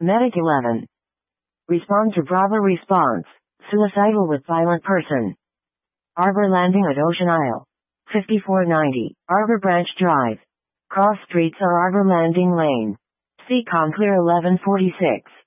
Medic 11. Respond to Bravo response. Suicidal with violent person. Arbor landing at Ocean Isle. 5490. Arbor Branch Drive. Cross streets are Arbor Landing Lane. Seacon clear 1146.